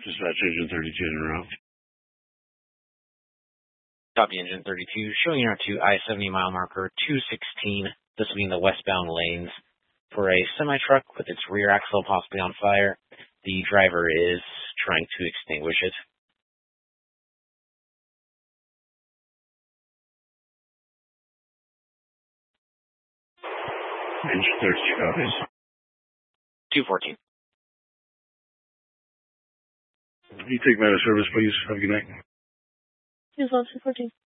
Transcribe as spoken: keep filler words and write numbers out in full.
Dispatch engine thirty-two en route. Copy engine thirty-two, showing you to I seventy mile marker two sixteen. This will be in the westbound lanes for a semi-truck with its rear axle possibly on fire. The driver is trying to extinguish it. Engine thirty-two copies. two fourteen. Can you take me out of service, please? Have a good night. Here's one two fourteen.